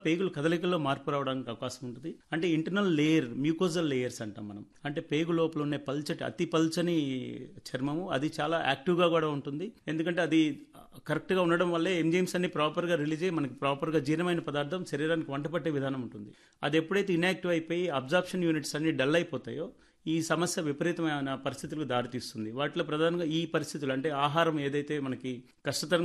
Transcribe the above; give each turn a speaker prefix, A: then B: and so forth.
A: పేగుల కదలికల్లో మార్పు రావడానికి అవకాశం ఉంటుంది. అంటే ఇంటర్నల్ లేయర్, మ్యూకోజల్ లేయర్స్ అంటాం మనం. అంటే పేగు లోపల ఉన్న పల్చటి, అతి పల్చని చర్మము అది చాలా యాక్టివ్గా కూడా ఉంటుంది. ఎందుకంటే అది కరెక్ట్గా ఉండడం వల్లే ఎంజైమ్స్ అన్ని ప్రాపర్గా రిలీజ్ అయ్యి మనకి ప్రాపర్గా జీర్ణమైన పదార్థం శరీరానికి వంట పట్టే విధానం ఉంటుంది. అది ఎప్పుడైతే ఇన్యాక్టివ్ అయిపోయి అబ్జార్ప్షన్ యూనిట్స్ అన్ని డల్ అయిపోతాయో ఈ సమస్య విపరీతమైన పరిస్థితులకు దారితీస్తుంది. వాటిలో ప్రధానంగా ఈ పరిస్థితులు అంటే ఆహారం ఏదైతే మనకి కష్టతరంగా